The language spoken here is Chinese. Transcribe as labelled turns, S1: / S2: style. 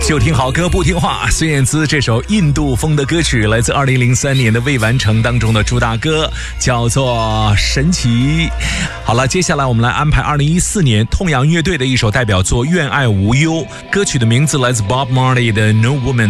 S1: 就听好歌不听话，孙燕姿这首印度风的歌曲来自2003年的未完成当中的主打歌，叫做神奇。好了，接下来我们来安排2014年痛仰乐队的一首代表作《愿爱无忧》，歌曲的名字来自 Bob Marley 的 No Woman